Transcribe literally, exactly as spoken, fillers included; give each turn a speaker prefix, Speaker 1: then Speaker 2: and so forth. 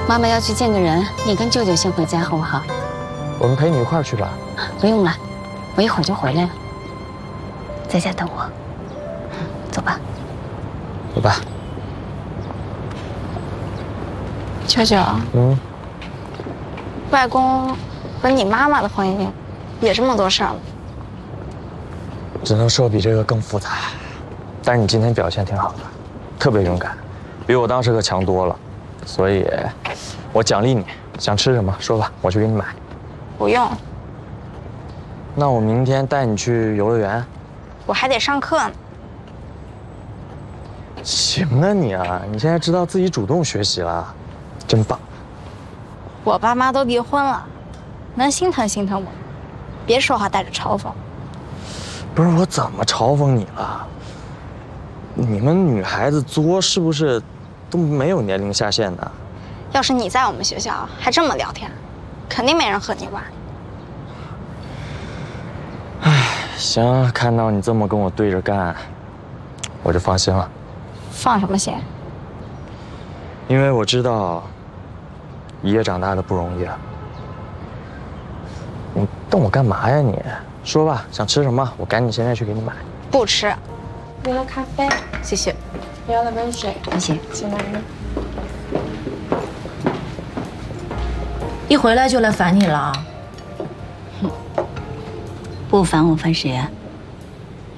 Speaker 1: 妈妈要去见个人，你跟舅舅先回家好不好？
Speaker 2: 我们陪你一块儿去吧。
Speaker 1: 不用了，我一会儿就回来了，在家等我。走吧。
Speaker 2: 走吧。
Speaker 3: 舅舅，
Speaker 2: 嗯，
Speaker 3: 外公和你妈妈的婚姻也这么多事儿吗？
Speaker 2: 只能说比这个更复杂。但是你今天表现挺好的，特别勇敢，比我当时可强多了。所以，我奖励你，想吃什么说吧，我去给你买。
Speaker 3: 不用。
Speaker 2: 那我明天带你去游乐园。
Speaker 3: 我还得上课呢。
Speaker 2: 行啊你啊，你现在知道自己主动学习了，真棒。
Speaker 3: 我爸妈都离婚了，能心疼心疼我，别说话带着嘲讽。
Speaker 2: 不是我怎么嘲讽你了？你们女孩子作是不是都没有年龄下限的？
Speaker 3: 要是你在我们学校还这么聊天，肯定没人和你玩。
Speaker 2: 唉，行，看到你这么跟我对着干，我就放心了。
Speaker 3: 放什么心？
Speaker 2: 因为我知道一夜长大的不容易啊。你瞪我干嘛呀你？说吧，想吃什么？我赶紧现在去给你买。
Speaker 3: 不吃。
Speaker 4: 要了咖啡，
Speaker 1: 谢谢。
Speaker 4: 要了杯水，
Speaker 1: 谢谢。
Speaker 4: 进来了。
Speaker 5: 一回来就来烦你了啊？
Speaker 1: 不烦我烦谁啊？